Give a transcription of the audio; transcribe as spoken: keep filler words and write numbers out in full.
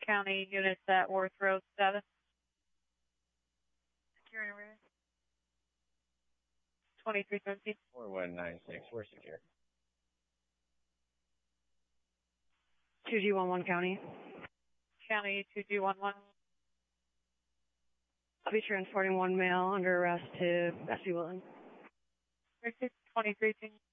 County units at Worth Road status. Secure and array. twenty-three seventeen. four one nine six, we're secure. two G one one County. County two G one one. I'll be transporting one male under arrest to S C Wilton. twenty-three.